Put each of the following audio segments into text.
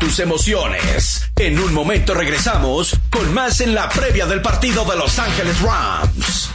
tus emociones. En un momento regresamos con más en la previa del partido de Los Ángeles Rams.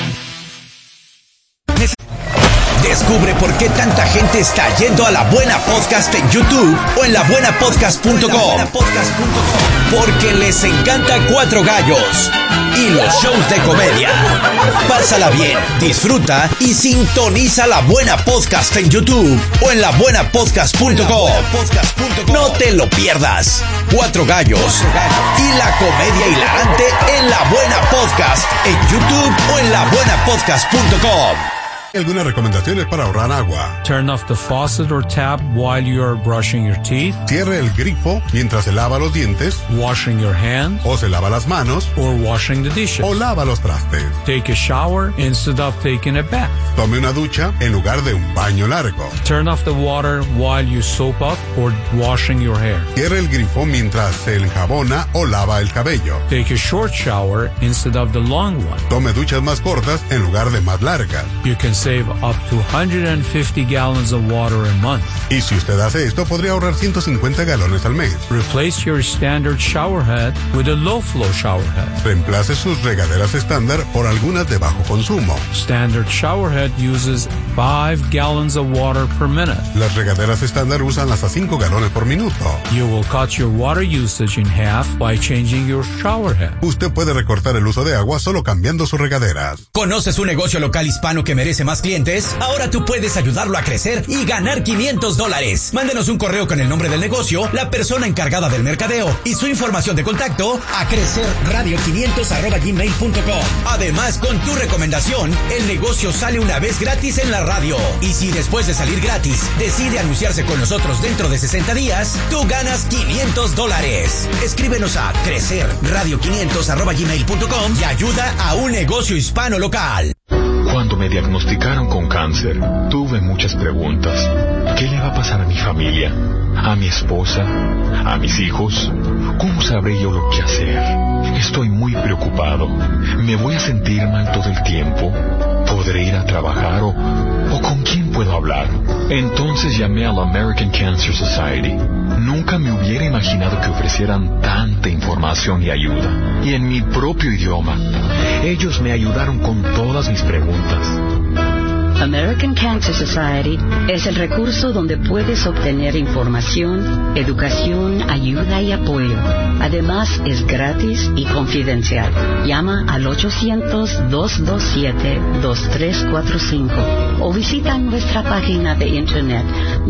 Descubre por qué tanta gente está yendo a La Buena Podcast en YouTube o en labuenapodcast.com. Porque les encanta Cuatro Gallos y los shows de comedia. Pásala bien, disfruta y sintoniza La Buena Podcast en YouTube o en labuenapodcast.com. No te lo pierdas. Cuatro Gallos y la comedia hilarante en La Buena Podcast en YouTube o en labuenapodcast.com. Algunas recomendaciones para ahorrar agua. Turn off the faucet or tap while you are brushing your teeth. Cierre el grifo mientras se lava los dientes. Washing your hands. O se lava las manos. Or washing the dishes. O lava los trastes. Take a shower instead of taking a bath. Tome una ducha en lugar de un baño largo. Turn off the water while you soap up or washing your hair. Cierre el grifo mientras se enjabona o lava el cabello. Take a short shower instead of the long one. Tome duchas más cortas en lugar de más largas. You can save up to 150 gallons of water a month. Y si usted hace esto, podría ahorrar 150 galones al mes. Replace your standard shower head with a low flow shower head. Reemplace sus regaderas estándar por algunas de bajo consumo. Standard shower head uses 5 gallons of water per minute. Las regaderas estándar usan hasta 5 galones por minuto. You will cut your water usage in half by changing your shower head. Usted puede recortar el uso de agua solo cambiando sus regaderas. ¿Conoces un negocio local hispano que merece más clientes? Ahora tú puedes ayudarlo a crecer y ganar $500. Mándenos un correo con el nombre del negocio, la persona encargada del mercadeo y su información de contacto a crecerradio500@gmail.com. Además, con tu recomendación, el negocio sale una vez gratis en la radio. Y si después de salir gratis decide anunciarse con nosotros dentro de 60 días, tú ganas $500. Escríbenos a crecerradio500@gmail.com y ayuda a un negocio hispano local. Cuando me diagnosticaron con cáncer, tuve muchas preguntas. ¿Qué le va a pasar a mi familia? ¿A mi esposa? ¿A mis hijos? ¿Cómo sabré yo lo que hacer? Estoy muy preocupado. ¿Me voy a sentir mal todo el tiempo? ¿Podré ir a trabajar o con quién puedo hablar? Entonces llamé a la American Cancer Society. Nunca me hubiera imaginado que ofrecieran tanta información y ayuda. Y en mi propio idioma. Ellos me ayudaron con todas mis preguntas. American Cancer Society es el recurso donde puedes obtener información, educación, ayuda y apoyo. Además, es gratis y confidencial. Llama al 800-227-2345 o visita nuestra página de internet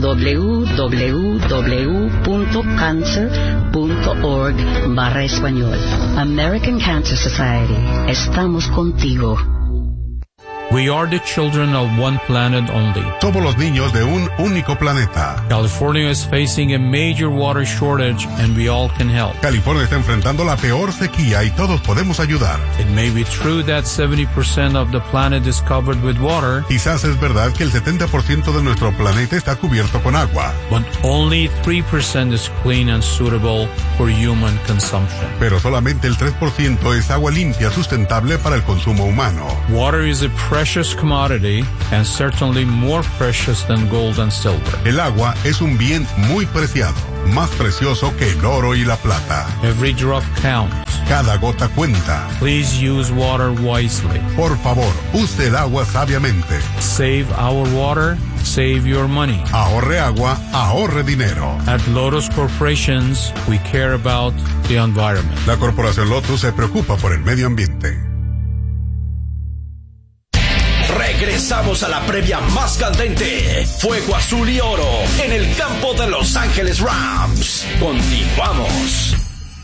www.cancer.org/español. American Cancer Society. Estamos contigo. We are the children of one planet only. Somos los niños de un único planeta. California is facing a major water shortage and we all can help. California está enfrentando la peor sequía y todos podemos ayudar. It may be true that 70% of the planet is covered with water. Quizás es verdad que el 70% de nuestro planeta está cubierto con agua. But only 3% is clean and suitable for human consumption. Pero solamente el 3% es agua limpia sustentable para el consumo humano. Water is a precious commodity and certainly more precious than gold and silver. El agua es un bien muy preciado, más precioso que el oro y la plata. Every drop counts. Cada gota cuenta. Please use water wisely. Por favor, use el agua sabiamente. Save our water, save your money. Ahorre agua, ahorre dinero. At Lotus Corporations, we care about the environment. La corporación Lotus se preocupa por el medio ambiente. Regresamos a la previa más candente. Fuego azul y oro en el campo de Los Ángeles Rams. Continuamos.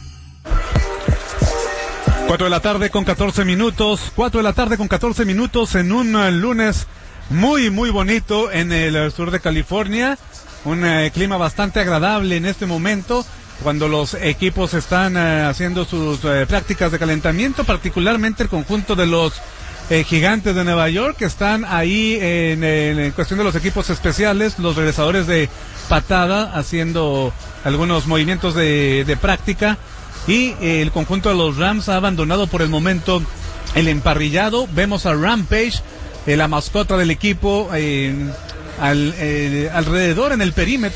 4 de la tarde con 14 minutos. 4 de la tarde con 14 minutos en un lunes muy, muy bonito en el sur de California. Un clima bastante agradable en este momento, cuando los equipos están haciendo sus prácticas de calentamiento, particularmente el conjunto de los Gigantes de Nueva York, que están ahí en cuestión de los equipos especiales, los regresadores de patada, haciendo algunos movimientos de práctica, y el conjunto de los Rams ha abandonado por el momento el emparrillado. Vemos a Rampage, la mascota del equipo, alrededor en el perímetro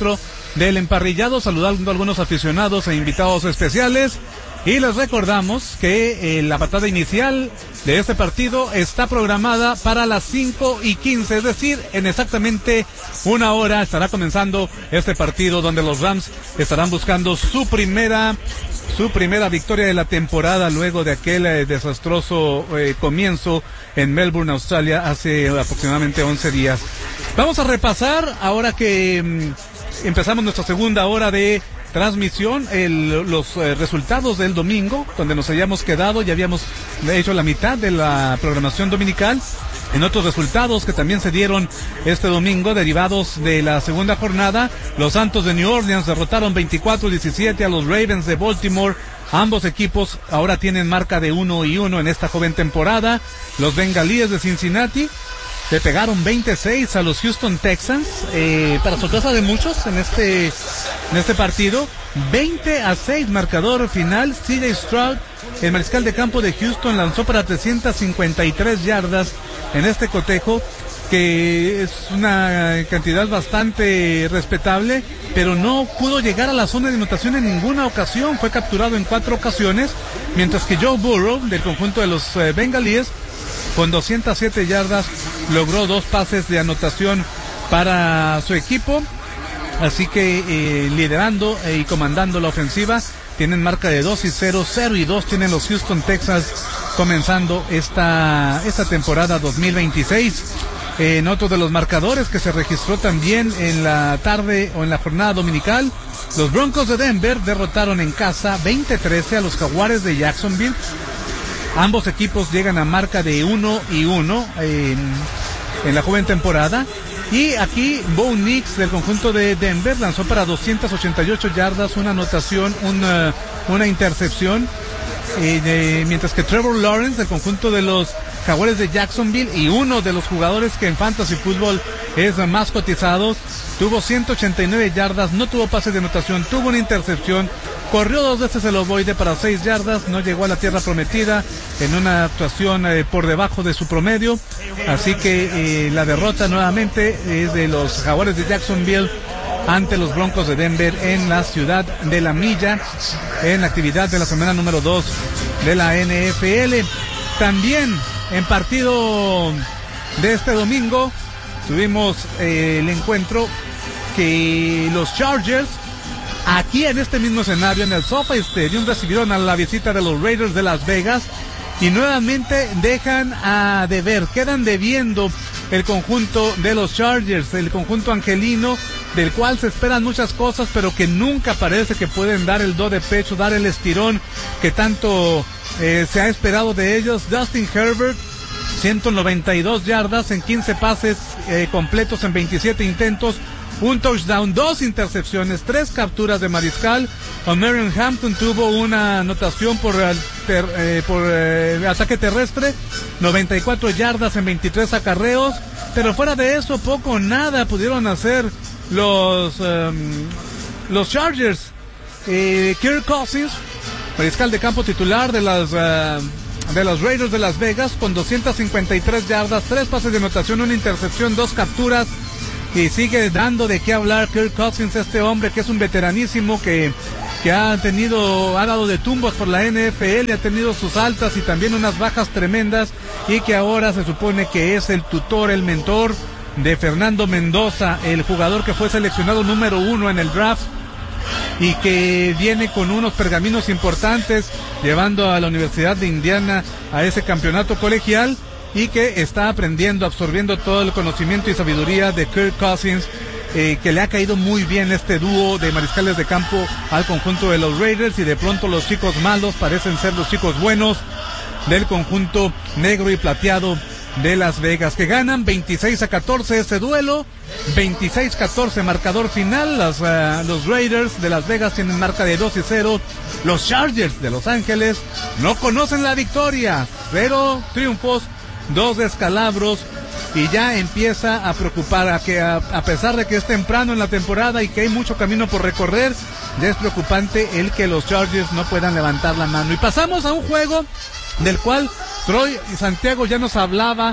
del emparrillado, saludando a algunos aficionados e invitados especiales. Y les recordamos que la patada inicial de este partido está programada para las 5:15, es decir, en exactamente una hora estará comenzando este partido donde los Rams estarán buscando su primera victoria de la temporada luego de aquel desastroso comienzo en Melbourne, Australia, hace aproximadamente 11 días. Vamos a repasar, ahora que empezamos nuestra segunda hora de transmisión, los resultados del domingo, donde nos habíamos quedado, ya habíamos hecho la mitad de la programación dominical. En otros resultados que también se dieron este domingo, derivados de la segunda jornada, los Santos de New Orleans derrotaron 24-17 a los Ravens de Baltimore. Ambos equipos ahora tienen marca de 1-1 en esta joven temporada. Los Bengalíes de Cincinnati le pegaron 26 a los Houston Texans, para sorpresa de muchos en este partido. 20-6 marcador final. CJ Stroud, el mariscal de campo de Houston, lanzó para 353 yardas en este cotejo, que es una cantidad bastante respetable, pero no pudo llegar a la zona de anotación en ninguna ocasión. Fue capturado en 4 ocasiones, mientras que Joe Burrow, del conjunto de los Bengalíes, con 207 yardas, logró 2 pases de anotación para su equipo. Así que liderando y comandando la ofensiva, tienen marca de 2-0, 0-2 tienen los Houston Texans comenzando esta temporada 2026. En otro de los marcadores que se registró también en la tarde o en la jornada dominical, los Broncos de Denver derrotaron en casa 20-13 a los Jaguares de Jacksonville. Ambos equipos llegan a marca de 1-1 en la joven temporada. Y aquí Bo Nix del conjunto de Denver lanzó para 288 yardas, una anotación, una intercepción. Mientras que Trevor Lawrence del conjunto de los Jaguares de Jacksonville, y uno de los jugadores que en Fantasy Football es más cotizado, tuvo 189 yardas, no tuvo pase de anotación, tuvo una intercepción, corrió 2 veces el ovoide para 6 yardas, no llegó a la tierra prometida en una actuación por debajo de su promedio. Así que la derrota nuevamente es de los Jaguares de Jacksonville ante los Broncos de Denver en la ciudad de la milla, en la actividad de la semana número 2 de la NFL. También en partido de este domingo tuvimos el encuentro que los Chargers, aquí en este mismo escenario, en el SoFi Stadium, recibieron a la visita de los Raiders de Las Vegas, y nuevamente dejan a deber, quedan debiendo el conjunto de los Chargers, el conjunto angelino, del cual se esperan muchas cosas, pero que nunca parece que pueden dar el do de pecho, dar el estirón que tanto se ha esperado de ellos. Justin Herbert, 192 yardas en 15 pases completos en 27 intentos, un touchdown, 2 intercepciones, 3 capturas de mariscal. Omarion Hampton tuvo una anotación por ataque terrestre, 94 yardas en 23 acarreos, pero fuera de eso poco o nada pudieron hacer los Chargers. Kirk Cousins, mariscal de campo titular de los Raiders de Las Vegas, con 253 yardas, 3 pases de anotación, una intercepción, 2 capturas, y sigue dando de qué hablar Kirk Cousins, este hombre que es un veteranísimo que ha dado de tumbos por la NFL, ha tenido sus altas y también unas bajas tremendas, y que ahora se supone que es el tutor, el mentor de Fernando Mendoza, el jugador que fue seleccionado número 1 en el draft, y que viene con unos pergaminos importantes, llevando a la Universidad de Indiana a ese campeonato colegial, y que está aprendiendo, absorbiendo todo el conocimiento y sabiduría de Kirk Cousins, que le ha caído muy bien este dúo de mariscales de campo al conjunto de los Raiders, y de pronto los chicos malos parecen ser los chicos buenos del conjunto negro y plateado de Las Vegas, que ganan 26-14 este duelo, 26-14 marcador final. Los Raiders de Las Vegas tienen marca de 2-0, los Chargers de Los Ángeles no conocen la victoria, 0 triunfos, 2 descalabros, y ya empieza a preocupar a pesar de que es temprano en la temporada y que hay mucho camino por recorrer, ya es preocupante el que los Chargers no puedan levantar la mano. Y pasamos a un juego del cual Troy y Santiago ya nos hablaba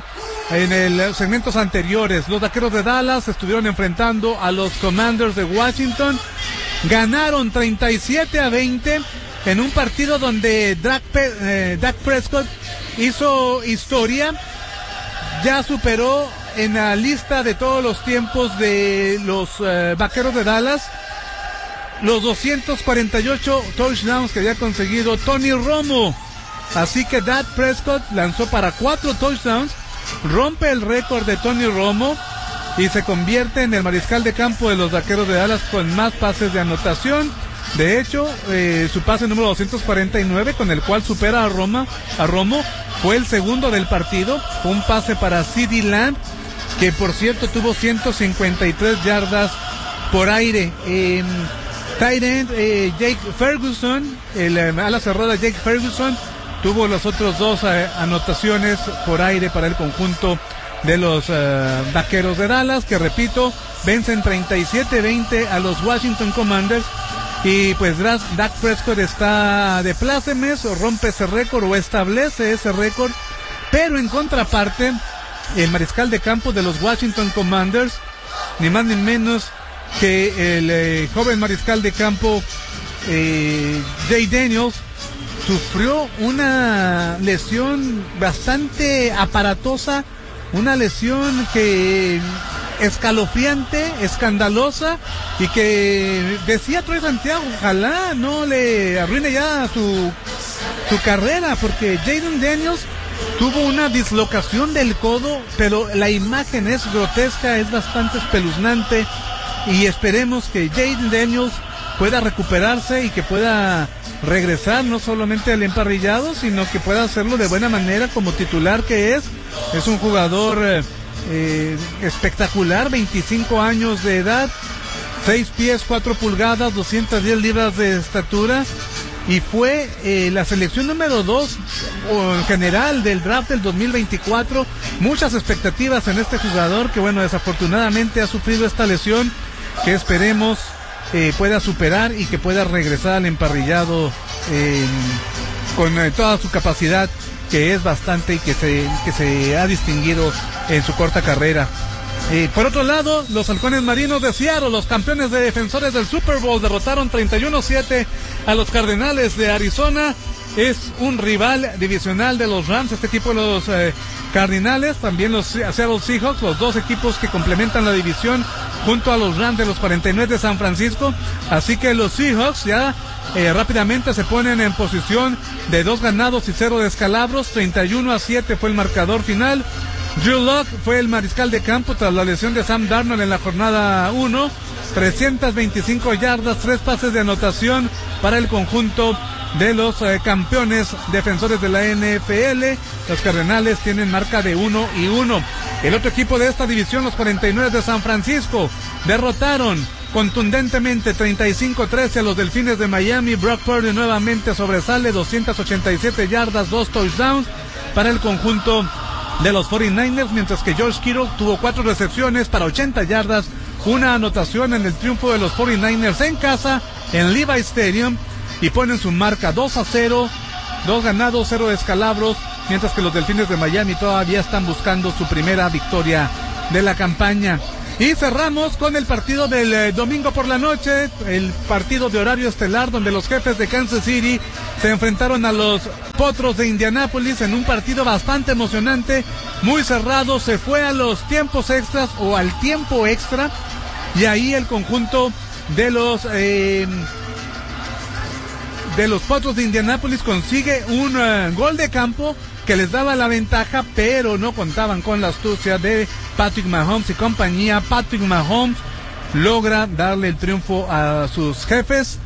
en los segmentos anteriores. Los Vaqueros de Dallas estuvieron enfrentando a los Commanders de Washington. Ganaron 37-20 en un partido donde Dak Prescott hizo historia. Ya superó en la lista de todos los tiempos de los Vaqueros de Dallas los 248 touchdowns que había conseguido Tony Romo. Así que Dak Prescott lanzó para 4 touchdowns, rompe el récord de Tony Romo y se convierte en el mariscal de campo de los Vaqueros de Dallas con más pases de anotación. De hecho, su pase número 249, con el cual supera a Romo, fue el segundo del partido. Un pase para CeeDee Lamb, que por cierto tuvo 153 yardas por aire. Tight end Jake Ferguson, el ala cerrada Jake Ferguson, tuvo las otras 2 anotaciones por aire para el conjunto de los Vaqueros de Dallas, que repito, vencen 37-20 a los Washington Commanders. Y pues Dak Prescott está de plácemes, o rompe ese récord o establece ese récord. Pero en contraparte, el mariscal de campo de los Washington Commanders, ni más ni menos que el joven mariscal de campo Jay Daniels, sufrió una lesión bastante aparatosa, una lesión que escalofriante, escandalosa, y que decía Troy Santiago, ojalá no le arruine ya su carrera, porque Jayden Daniels tuvo una dislocación del codo, pero la imagen es grotesca, es bastante espeluznante, y esperemos que Jayden Daniels pueda recuperarse y que pueda regresar no solamente al emparrillado, sino que pueda hacerlo de buena manera como titular que es. Es un jugador espectacular, 25 años de edad, 6 pies 4 pulgadas, 210 libras de estatura, y fue la selección número 2 en general del draft del 2024. Muchas expectativas en este jugador, que bueno, desafortunadamente ha sufrido esta lesión, que esperemos pueda superar y que pueda regresar al emparrillado con toda su capacidad, que es bastante y que se ha distinguido en su corta carrera. Por otro lado, los Halcones Marinos de Seattle, los campeones de defensores del Super Bowl, derrotaron 31-7 a los Cardenales de Arizona. Es un rival divisional de los Rams, este equipo de los Cardinales, también los Seattle Seahawks, los 2 equipos que complementan la división junto a los Rams de los 49 de San Francisco. Así que los Seahawks ya rápidamente se ponen en posición de 2 ganados y 0 descalabros. 31-7 fue el marcador final. Drew Lock fue el mariscal de campo tras la lesión de Sam Darnold en la jornada 1. 325 yardas, 3 pases de anotación para el conjunto de los campeones defensores de la NFL. Los Cardenales tienen marca de 1-1. El otro equipo de esta división, los 49 de San Francisco, derrotaron contundentemente 35-13 a los Delfines de Miami. Brock Purdy nuevamente sobresale, 287 yardas, 2 touchdowns para el conjunto de los 49ers, mientras que George Kittle tuvo 4 recepciones para 80 yardas, una anotación en el triunfo de los 49ers en casa en Levi Stadium, y ponen su marca 2-0, 2 ganados, 0 descalabros, mientras que los Delfines de Miami todavía están buscando su primera victoria de la campaña. Y cerramos con el partido del domingo por la noche, el partido de horario estelar, donde los Jefes de Kansas City se enfrentaron a los Potros de Indianápolis en un partido bastante emocionante, muy cerrado. Se fue a los tiempos extras o al tiempo extra, y ahí el conjunto de los Potros de Indianápolis consigue un gol de campo que les daba la ventaja, pero no contaban con la astucia de Patrick Mahomes y compañía. Patrick Mahomes logra darle el triunfo a sus Jefes